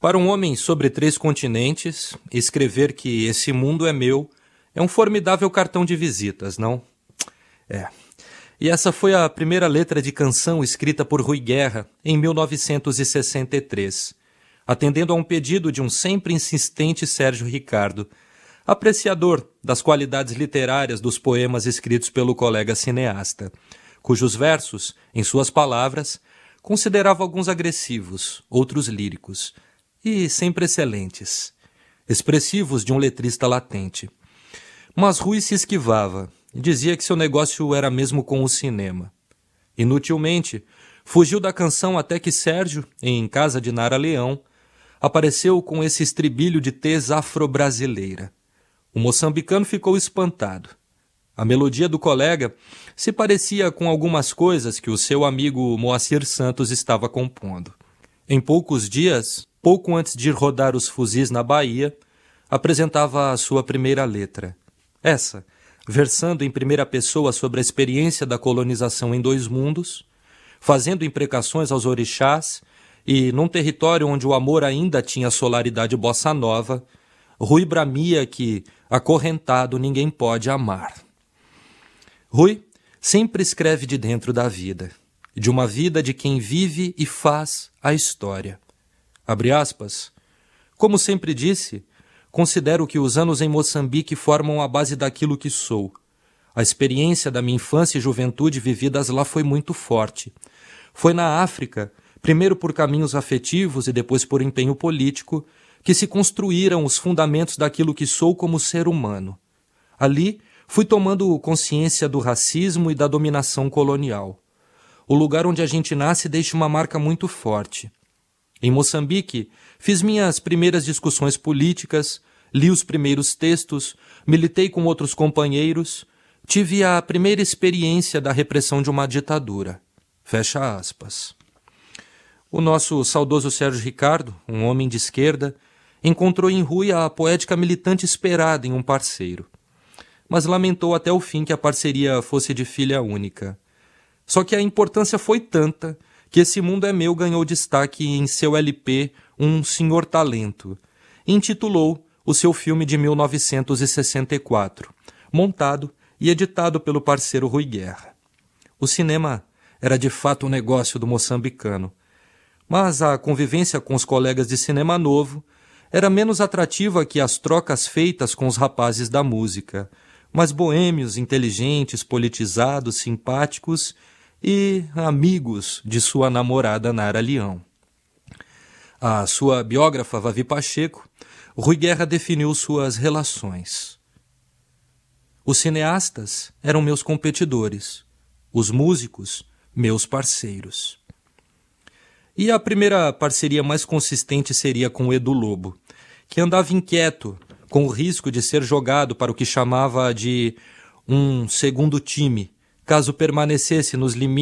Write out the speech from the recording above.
Para um homem sobre 3 continentes, escrever que esse mundo é meu é um formidável cartão de visitas, não? É. E essa foi a primeira letra de canção escrita por Rui Guerra em 1963, atendendo a um pedido de um sempre insistente Sérgio Ricardo, apreciador das qualidades literárias dos poemas escritos pelo colega cineasta, cujos versos, em suas palavras, considerava alguns agressivos, outros líricos, e sempre excelentes, expressivos de um letrista latente. Mas Rui se esquivava e dizia que seu negócio era mesmo com o cinema. Inutilmente, fugiu da canção até que Sérgio, em casa de Nara Leão, apareceu com esse estribilho de tez afro-brasileira. O moçambicano ficou espantado. A melodia do colega se parecia com algumas coisas que o seu amigo Moacir Santos estava compondo. Em poucos dias, pouco antes de ir rodar os fuzis na Bahia, apresentava a sua primeira letra. Essa, versando em primeira pessoa sobre a experiência da colonização em 2 mundos, fazendo imprecações aos orixás e, num território onde o amor ainda tinha solaridade bossa nova, Rui bramia que, acorrentado, ninguém pode amar. Rui sempre escreve de dentro da vida, de uma vida de quem vive e faz a história. Abre aspas. Como sempre disse, considero que os anos em Moçambique formam a base daquilo que sou. A experiência da minha infância e juventude vividas lá foi muito forte. Foi na África, primeiro por caminhos afetivos e depois por empenho político, que se construíram os fundamentos daquilo que sou como ser humano. Ali, fui tomando consciência do racismo e da dominação colonial. O lugar onde a gente nasce deixa uma marca muito forte. Em Moçambique, fiz minhas primeiras discussões políticas, li os primeiros textos, militei com outros companheiros, tive a primeira experiência da repressão de uma ditadura. Fecha aspas. O nosso saudoso Sérgio Ricardo, um homem de esquerda, encontrou em Rui a poética militante esperada em um parceiro. Mas lamentou até o fim que a parceria fosse de filha única. Só que a importância foi tanta que Esse Mundo é Meu ganhou destaque em seu LP Um Senhor Talento, e intitulou o seu filme de 1964, montado e editado pelo parceiro Rui Guerra. O cinema era de fato um negócio do moçambicano, mas a convivência com os colegas de cinema novo era menos atrativa que as trocas feitas com os rapazes da música, mas boêmios, inteligentes, politizados, simpáticos e amigos de sua namorada Nara Leão. A sua biógrafa Vavi Pacheco, Rui Guerra definiu suas relações. Os cineastas eram meus competidores, os músicos, meus parceiros. E a primeira parceria mais consistente seria com o Edu Lobo, que andava inquieto, com o risco de ser jogado para o que chamava de um segundo time, caso permanecesse nos limites